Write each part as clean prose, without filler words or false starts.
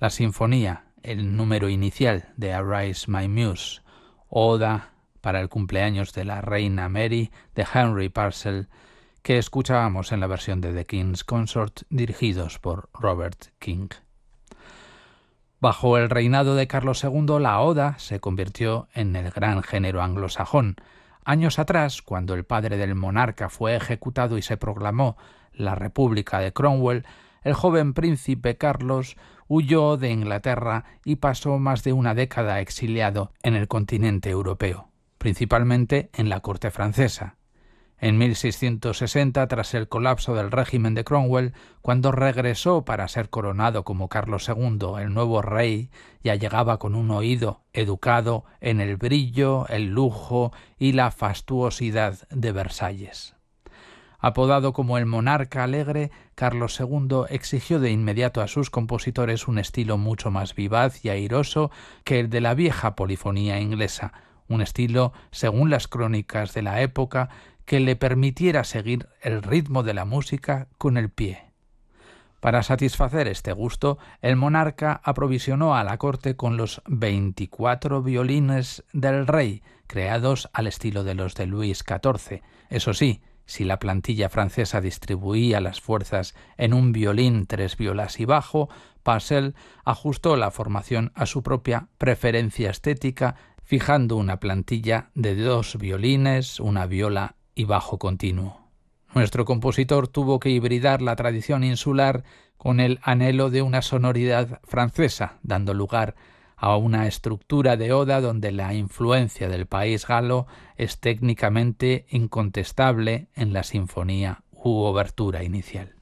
La sinfonía, el número inicial de Arise My Muse, Oda para el cumpleaños de la reina Mary de Henry Purcell, que escuchábamos en la versión de The King's Consort dirigidos por Robert King. Bajo el reinado de Carlos II, la oda se convirtió en el gran género anglosajón. Años atrás, cuando el padre del monarca fue ejecutado y se proclamó la República de Cromwell, el joven príncipe Carlos huyó de Inglaterra y pasó más de una década exiliado en el continente europeo, principalmente en la corte francesa. En 1660, tras el colapso del régimen de Cromwell, cuando regresó para ser coronado como Carlos II, el nuevo rey, ya llegaba con un oído educado en el brillo, el lujo y la fastuosidad de Versalles. Apodado como el monarca alegre, Carlos II exigió de inmediato a sus compositores un estilo mucho más vivaz y airoso que el de la vieja polifonía inglesa, un estilo, según las crónicas de la época, que le permitiera seguir el ritmo de la música con el pie. Para satisfacer este gusto, el monarca aprovisionó a la corte con los 24 violines del rey, creados al estilo de los de Luis XIV. Eso sí, si la plantilla francesa distribuía las fuerzas en un violín, 3 violas y bajo, Purcell ajustó la formación a su propia preferencia estética, fijando una plantilla de 2 violines, una viola y bajo continuo. Nuestro compositor tuvo que hibridar la tradición insular con el anhelo de una sonoridad francesa, dando lugar a una estructura de oda donde la influencia del país galo es técnicamente incontestable en la sinfonía u obertura inicial.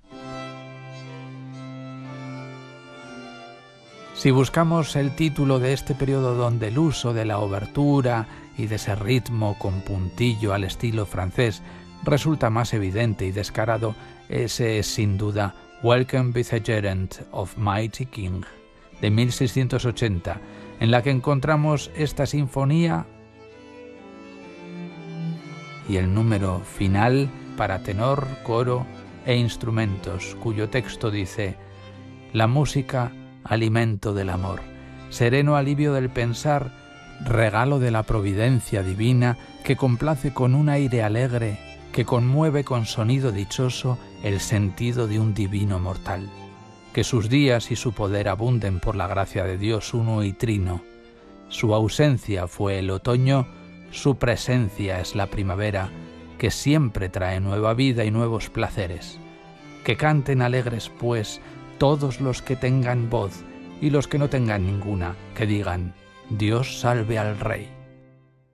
Si buscamos el título de este periodo donde el uso de la obertura y de ese ritmo con puntillo al estilo francés resulta más evidente y descarado, ese es sin duda Welcome Vicegerent of Mighty King, de 1680, en la que encontramos esta sinfonía y el número final para tenor, coro e instrumentos, cuyo texto dice: la música, alimento del amor, sereno alivio del pensar, regalo de la providencia divina que complace con un aire alegre, que conmueve con sonido dichoso el sentido de un divino mortal. Que sus días y su poder abunden por la gracia de Dios uno y trino. Su ausencia fue el otoño, su presencia es la primavera, que siempre trae nueva vida y nuevos placeres. Que canten alegres, pues, todos los que tengan voz, y los que no tengan ninguna, que digan: Dios salve al Rey.